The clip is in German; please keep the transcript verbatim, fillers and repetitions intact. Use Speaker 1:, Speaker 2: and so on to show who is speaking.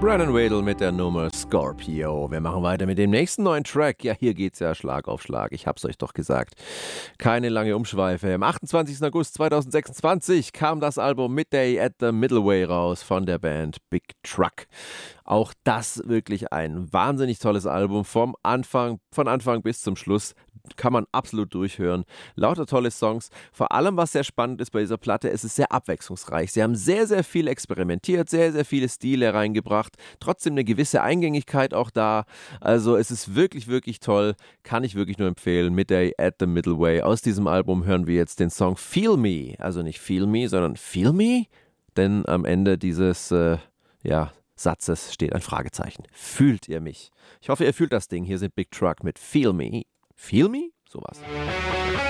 Speaker 1: Brandon Wadle mit der Nummer Scorpio. Wir machen weiter mit dem nächsten neuen Track. Ja, hier geht's ja Schlag auf Schlag. Ich hab's euch doch gesagt. Keine lange Umschweife. Am achtundzwanzigsten August zweitausendsechsundzwanzig kam das Album Midday at the Middleway raus von der Band Big Truck. Auch das wirklich ein wahnsinnig tolles Album. Vom Anfang, von Anfang bis zum Schluss kann man absolut durchhören. Lauter tolle Songs. Vor allem, was sehr spannend ist bei dieser Platte, es ist sehr abwechslungsreich. Sie haben sehr, sehr viel experimentiert, sehr, sehr viele Stile reingebracht. Trotzdem eine gewisse Eingängigkeit auch da. Also es ist wirklich, wirklich toll. Kann ich wirklich nur empfehlen. Midday at the Middleway. Aus diesem Album hören wir jetzt den Song Feel Me. Also nicht Feel Me, sondern Feel Me? Denn am Ende dieses, äh, ja, Satzes steht ein Fragezeichen. Fühlt ihr mich? Ich hoffe, ihr fühlt das Ding. Hier sind Big Truck mit Feel Me. Feel Me? Sowas.